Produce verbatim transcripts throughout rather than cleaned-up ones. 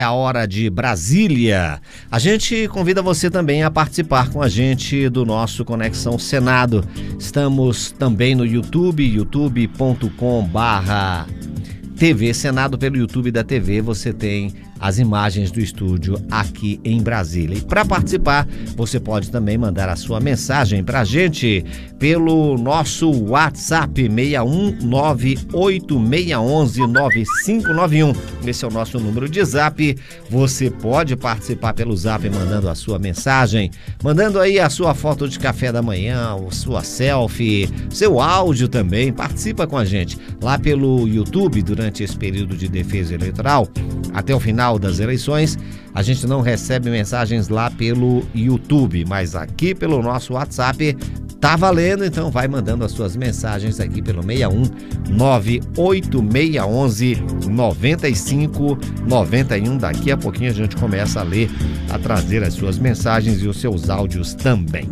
É a hora de Brasília. A gente convida você também a participar com a gente do nosso Conexão Senado. Estamos também no YouTube, youtube ponto com barra T V Senado. Pelo YouTube da T V você tem as imagens do estúdio aqui em Brasília. E para participar, você pode também mandar a sua mensagem para a gente pelo nosso WhatsApp seis um nove oito seis um um nove cinco nove um. Esse é o nosso número de zap. Você pode participar pelo zap mandando a sua mensagem, mandando aí a sua foto de café da manhã, a sua selfie, seu áudio também. Participa com a gente lá pelo YouTube durante esse período de defesa eleitoral. Até o final das eleições, a gente não recebe mensagens lá pelo YouTube, mas aqui pelo nosso WhatsApp tá valendo, então vai mandando as suas mensagens aqui pelo seis um nove oito seis um um nove cinco nove um. Daqui a pouquinho a gente começa a ler, a trazer as suas mensagens e os seus áudios também.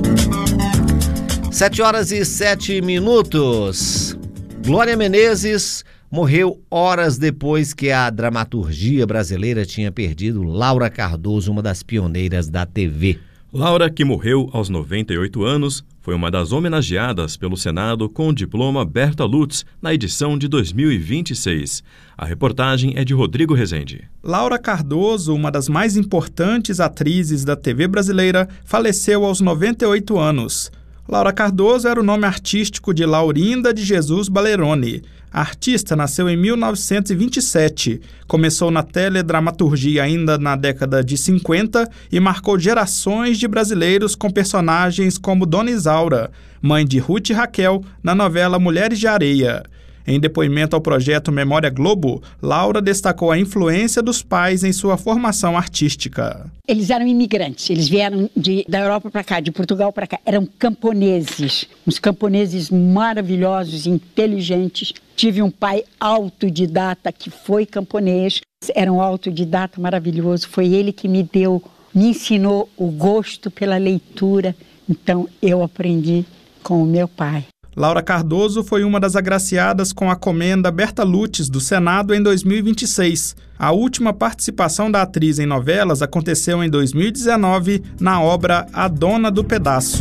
Sete horas e sete minutos. Glória Menezes morreu horas depois que a dramaturgia brasileira tinha perdido Laura Cardoso, uma das pioneiras da T V. Laura, que morreu aos noventa e oito anos, foi uma das homenageadas pelo Senado com o diploma Berta Lutz na edição de dois mil e vinte e seis. A reportagem é de Rodrigo Rezende. Laura Cardoso, uma das mais importantes atrizes da T V brasileira, faleceu aos noventa e oito anos. Laura Cardoso era o nome artístico de Laurinda de Jesus Balerone. A artista nasceu em mil novecentos e vinte e sete, começou na teledramaturgia ainda na década de cinquenta e marcou gerações de brasileiros com personagens como Dona Isaura, mãe de Ruth e Raquel, na novela Mulheres de Areia. Em depoimento ao projeto Memória Globo, Laura destacou a influência dos pais em sua formação artística. Eles eram imigrantes, eles vieram de, da Europa para cá, de Portugal para cá. Eram camponeses, uns camponeses maravilhosos, inteligentes. Tive um pai autodidata que foi camponês, era um autodidata maravilhoso. Foi ele que me deu, me ensinou o gosto pela leitura. Então eu aprendi com o meu pai. Laura Cardoso foi uma das agraciadas com a Comenda Berta Lutz do Senado em dois mil e vinte e seis. A última participação da atriz em novelas aconteceu em dois mil e dezenove na obra A Dona do Pedaço.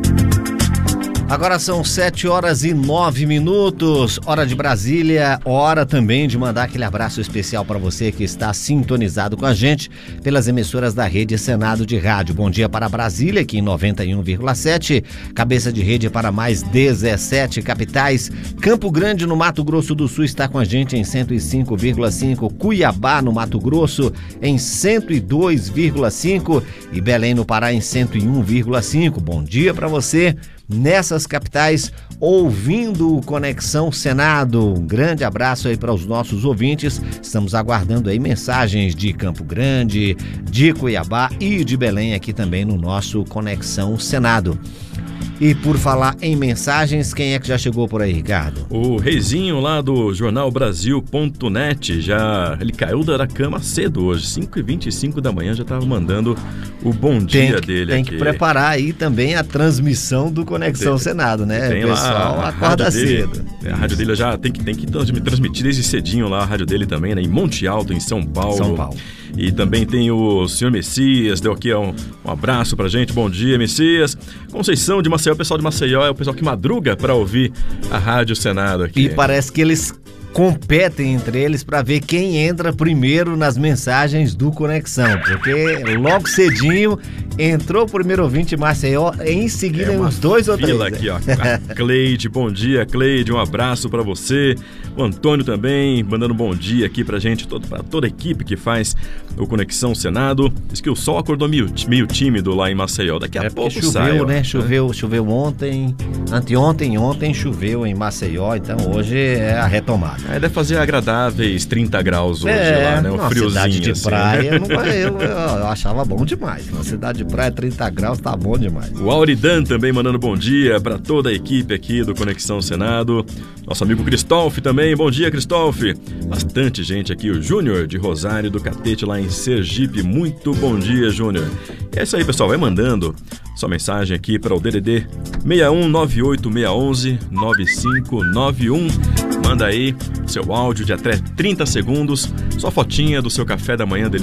Agora são sete horas e nove minutos, hora de Brasília, hora também de mandar aquele abraço especial para você que está sintonizado com a gente pelas emissoras da Rede Senado de Rádio. Bom dia para Brasília, aqui em noventa e um vírgula sete, cabeça de rede para mais dezessete capitais. Campo Grande, no Mato Grosso do Sul, está com a gente em cento e cinco vírgula cinco, Cuiabá, no Mato Grosso, em cento e dois vírgula cinco e Belém, no Pará, em cento e um vírgula cinco. Bom dia para você nessas capitais, ouvindo o Conexão Senado. Um grande abraço aí para os nossos ouvintes. Estamos aguardando aí mensagens de Campo Grande, de Cuiabá e de Belém aqui também no nosso Conexão Senado. E por falar em mensagens, quem é que já chegou por aí, Ricardo? O Reizinho lá do jornal brasil ponto net, já, ele caiu da cama cedo hoje, cinco e vinte e cinco da manhã, já estava mandando o bom dia tem, dele tem aqui. Tem que preparar aí também a transmissão do Conexão tem, Senado, né? Tem o pessoal lá, acorda dele, cedo. A rádio dele já tem que, tem que transmitir desde cedinho lá, a rádio dele também, né? Em Monte Alto, em São Paulo. São Paulo. E também tem o senhor Messias, deu aqui um, um abraço pra gente, bom dia, Messias. Conceição de Maceió, o pessoal de Maceió é o pessoal que madruga pra ouvir a Rádio Senado aqui. E parece que eles competem entre eles para ver quem entra primeiro nas mensagens do Conexão, porque logo cedinho entrou o primeiro ouvinte Maceió, em seguida é uns dois ou três. Aqui, ó. A Cleide, bom dia, Cleide, um abraço para você. O Antônio também, mandando um bom dia aqui pra gente, todo, pra toda a equipe que faz o Conexão Senado. Diz que o sol acordou meio, meio tímido lá em Maceió, daqui a é pouco choveu, sai. Choveu, né? Choveu, choveu ontem, anteontem, ontem choveu em Maceió, então hoje é a retomada. É, deve fazer agradáveis trinta graus hoje é, lá, né? Um uma friozinho cidade de assim. praia, não, eu, eu, eu achava bom demais. Na cidade de praia, trinta graus, tá bom demais. O Auridan também mandando bom dia para toda a equipe aqui do Conexão Senado. Nosso amigo Cristófe também, bom dia, Cristófe. Bastante gente aqui, o Júnior de Rosário do Catete lá em Sergipe. Muito bom dia, Júnior. É isso aí, pessoal, vai mandando sua mensagem aqui para o D D D seis um nove oito seis um um nove cinco nove um. Manda aí seu áudio de até trinta segundos, sua fotinha do seu café da manhã delicioso.